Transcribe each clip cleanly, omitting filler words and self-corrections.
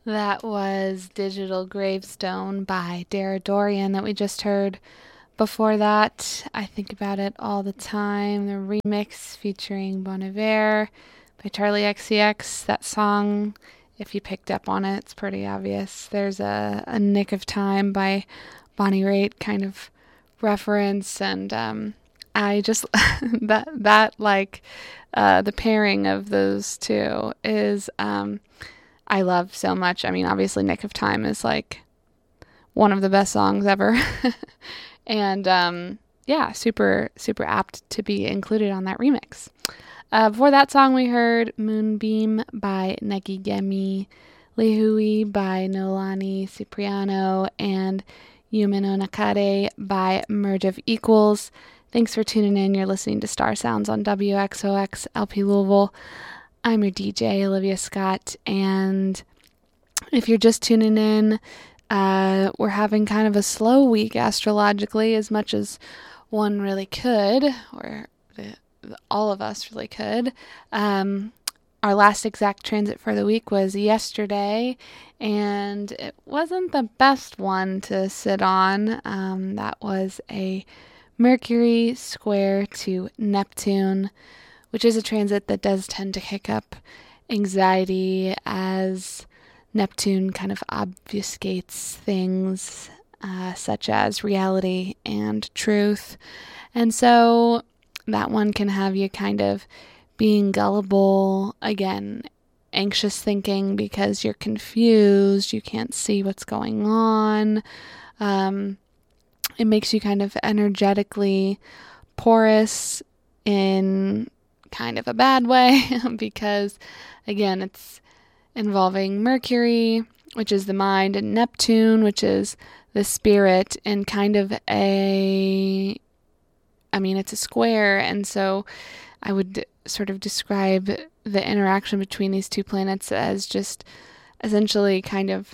That was Digital Gravestone by Dara Dorian that we just heard. Before that, I think about it all the time. The remix featuring Bon Iver by Charlie XCX. That song, if you picked up on it, it's pretty obvious. There's a Nick of Time by Bonnie Raitt kind of reference, and I just the pairing of those two is I love so much. I mean, obviously, Nick of Time is like one of the best songs ever. And yeah, super, super apt to be included on that remix. Before that song, we heard Moonbeam by Neki Gemi, Lihui by Nolani Cipriano, and Yume no Nakade by Merge of Equals. Thanks for tuning in. You're listening to Star Sounds on WXOX LP Louisville. I'm your DJ, Olivia Scott, and if you're just tuning in, we're having kind of a slow week astrologically, as much as one really could, or all of us really could. Our last exact transit for the week was yesterday, and it wasn't the best one to sit on. That was a Mercury square to Neptune, which is a transit that does tend to kick up anxiety as Neptune kind of obfuscates things such as reality and truth. And so that one can have you kind of being gullible, again, anxious thinking because you're confused, you can't see what's going on. It makes you kind of energetically porous in kind of a bad way because, again, it's involving Mercury, which is the mind, and Neptune, which is the spirit, and kind of it's a square, and so I would sort of describe the interaction between these two planets as just essentially kind of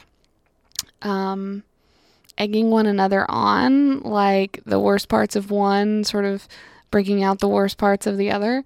egging one another on, like the worst parts of one sort of breaking out the worst parts of the other.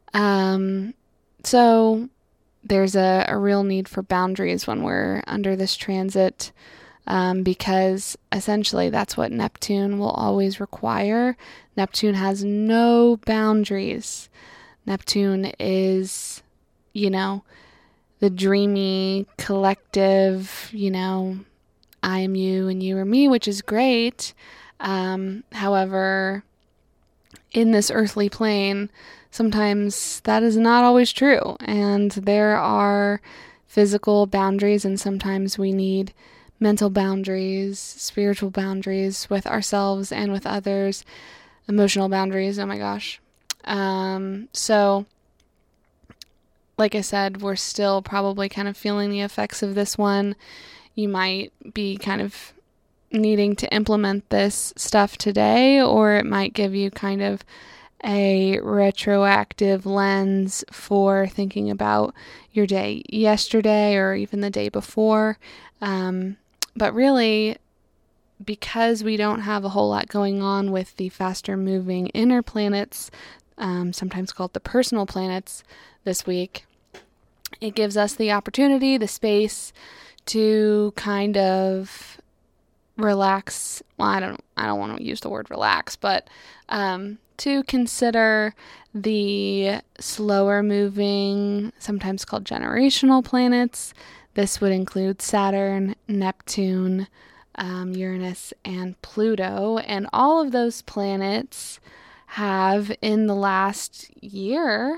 So there's a real need for boundaries when we're under this transit, because essentially that's what Neptune will always require. Neptune has no boundaries. Neptune is, the dreamy collective, I am you and you are me, which is great. However, in this earthly plane, sometimes that is not always true, and there are physical boundaries, and sometimes we need mental boundaries, spiritual boundaries with ourselves and with others, emotional boundaries, oh my gosh. So, like I said, we're still probably kind of feeling the effects of this one. You might be kind of needing to implement this stuff today, or it might give you kind of a retroactive lens for thinking about your day yesterday or even the day before. But really, because we don't have a whole lot going on with the faster moving inner planets, sometimes called the personal planets, this week, it gives us the opportunity, the space to kind of relax. Well, I don't want to use the word relax, but to consider the slower moving, sometimes called generational planets. This would include Saturn, Neptune, Uranus, and Pluto. And all of those planets have, in the last year,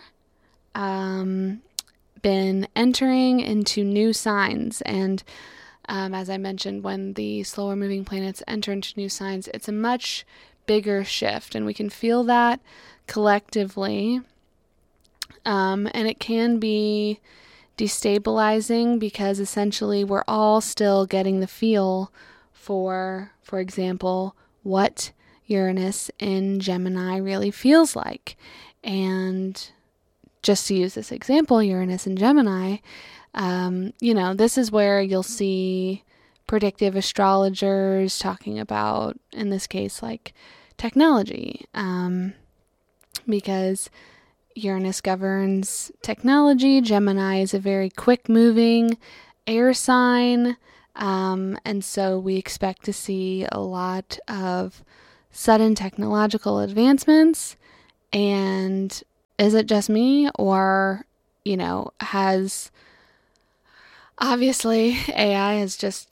been entering into new signs. And as I mentioned, when the slower moving planets enter into new signs, it's a much bigger shift, and we can feel that collectively. And it can be destabilizing because essentially we're all still getting the feel for example, what Uranus in Gemini really feels like. And just to use this example, Uranus in Gemini, this is where you'll see predictive astrologers talking about, in this case, like technology, because Uranus governs technology. Gemini is a very quick moving air sign, and so we expect to see a lot of sudden technological advancements. And is it just me, or, has obviously AI has just,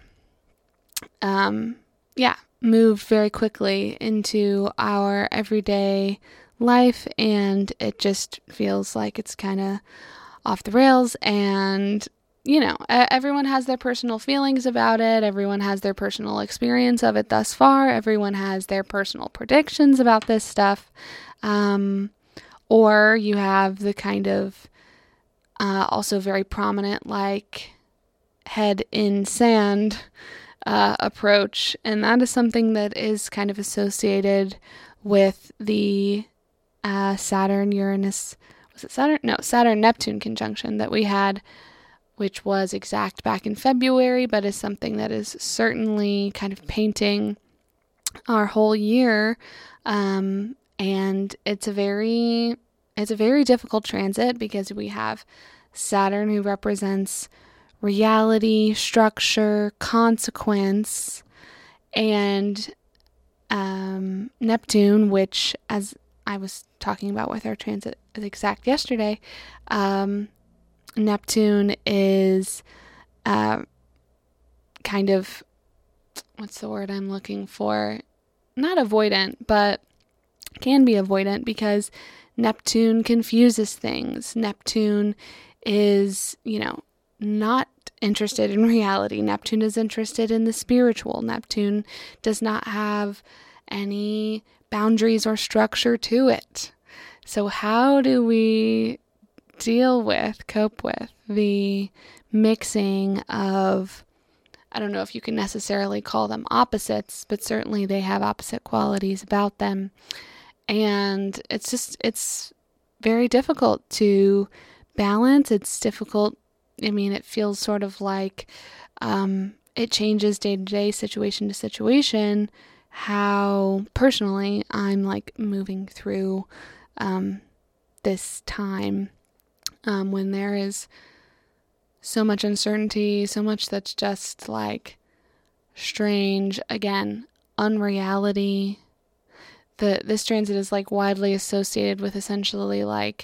moved very quickly into our everyday life, and it just feels like it's kind of off the rails. And everyone has their personal feelings about it. Everyone has their personal experience of it thus far. Everyone has their personal predictions about this stuff. Or you have the kind of also very prominent, like, head in sand approach. And that is something that is kind of associated with the Saturn-Uranus, was it Saturn? No, Saturn-Neptune conjunction that we had, which was exact back in February, but is something that is certainly kind of painting our whole year. And it's a very difficult transit because we have Saturn, who represents reality, structure, consequence, and Neptune, which, as I was talking about with our transit exact yesterday, Neptune is kind of, what's the word I'm looking for? Not avoidant, but can be avoidant, because Neptune confuses things. Neptune is, not interested in reality. Neptune is interested in the spiritual. Neptune does not have any boundaries or structure to it. So how do we cope with the mixing of, I don't know if you can necessarily call them opposites, but certainly they have opposite qualities about them. And it's very difficult to balance. It's difficult. I mean, it feels sort of like it changes day to day, situation to situation, how personally I'm like moving through this time when there is so much uncertainty, so much that's just like strange, again, unreality. This transit is like widely associated with essentially like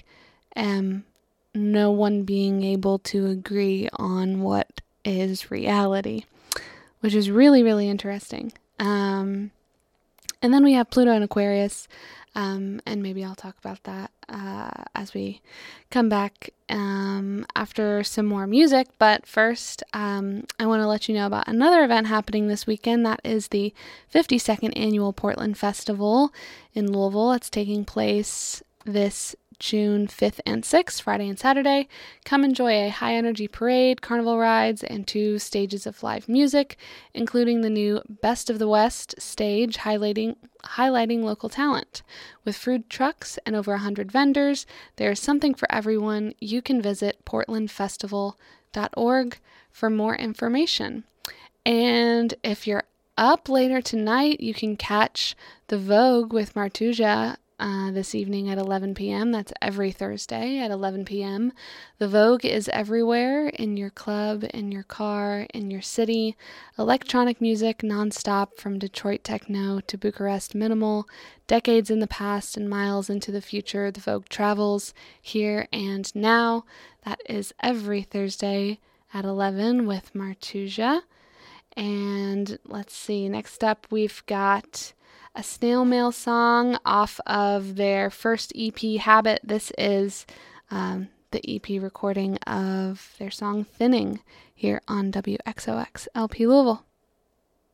no one being able to agree on what is reality, which is really, really interesting. And then we have Pluto and Aquarius, and maybe I'll talk about that as we come back after some more music. But first, I want to let you know about another event happening this weekend. That is the 52nd Annual Portland Festival in Louisville. It's taking place this June 5th and 6th, Friday and Saturday. Come enjoy a high-energy parade, carnival rides, and 2 stages of live music, including the new Best of the West stage highlighting local talent. With food trucks and over 100 vendors, there is something for everyone. You can visit portlandfestival.org for more information. And if you're up later tonight, you can catch the Vogue with Martuja this evening at 11 p.m. That's every Thursday at 11 p.m. The Vogue is everywhere, in your club, in your car, in your city. Electronic music nonstop, from Detroit techno to Bucharest minimal. Decades in the past and miles into the future, the Vogue travels here and now. That is every Thursday at 11 with Martuja. And let's see, next up we've got a snail mail song off of their first EP, Habit. This is the EP recording of their song Thinning here on WXOX LP Louisville.